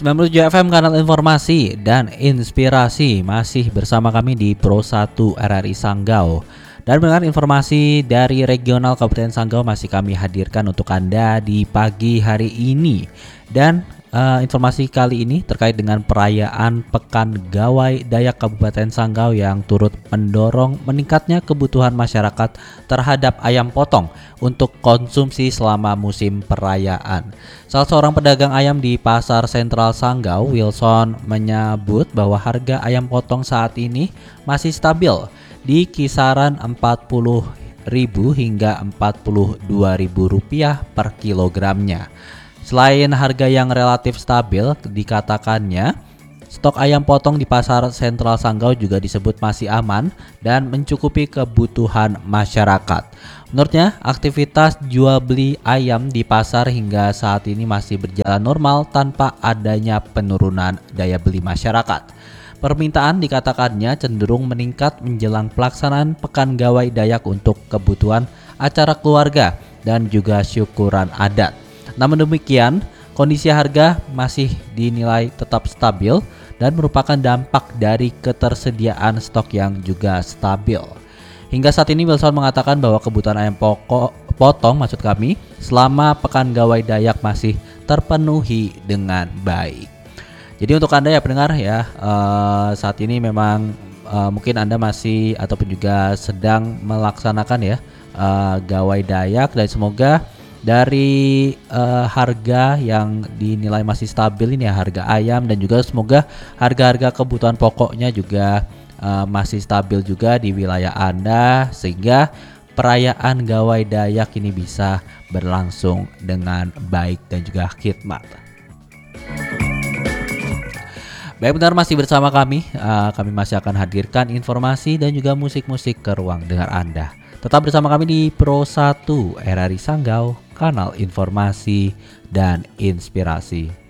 97 FM kanal informasi dan inspirasi masih bersama kami di Pro 1 RRI Sanggau. Dan mendengar informasi dari regional Kabupaten Sanggau masih kami hadirkan untuk Anda di pagi hari ini. Dan informasi kali ini terkait dengan perayaan Pekan Gawai Dayak Kabupaten Sanggau yang turut mendorong meningkatnya kebutuhan masyarakat terhadap ayam potong untuk konsumsi selama musim perayaan. Salah seorang pedagang ayam di Pasar Sentral Sanggau, Wilson, menyebut bahwa harga ayam potong saat ini masih stabil di kisaran Rp40.000 hingga Rp42.000 per kilogramnya. Selain harga yang relatif stabil, dikatakannya stok ayam potong di Pasar Sentral Sanggau juga disebut masih aman dan mencukupi kebutuhan masyarakat. Menurutnya, aktivitas jual beli ayam di pasar hingga saat ini masih berjalan normal tanpa adanya penurunan daya beli masyarakat. Permintaan dikatakannya cenderung meningkat menjelang pelaksanaan Pekan Gawai Dayak untuk kebutuhan acara keluarga dan juga syukuran adat. Namun demikian, kondisi harga masih dinilai tetap stabil dan merupakan dampak dari ketersediaan stok yang juga stabil. Hingga saat ini Wilson mengatakan bahwa kebutuhan ayam potong selama Pekan Gawai Dayak masih terpenuhi dengan baik. Jadi untuk Anda ya pendengar ya, saat ini memang mungkin Anda masih ataupun juga sedang melaksanakan ya Gawai Dayak, dan semoga dari harga yang dinilai masih stabil ini ya, harga ayam, dan juga semoga harga-harga kebutuhan pokoknya juga masih stabil juga di wilayah Anda, sehingga perayaan Gawai Dayak ini bisa berlangsung dengan baik dan juga khidmat. Baik benar, masih bersama kami masih akan hadirkan informasi dan juga musik-musik ke ruang dengar Anda. Tetap bersama kami di Pro 1 RRI Sanggau, kanal informasi dan inspirasi.